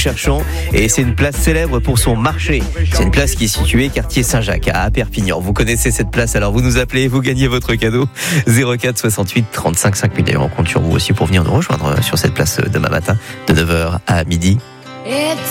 cherchons, et c'est une place célèbre pour son marché. C'est une place qui est située quartier Saint-Jacques à Perpignan. Vous connaissez cette place, alors vous nous appelez, vous gagnez votre cadeau 04 68 35 5000. D'ailleurs, on compte sur vous aussi pour venir nous rejoindre sur cette place demain matin de 9h à midi.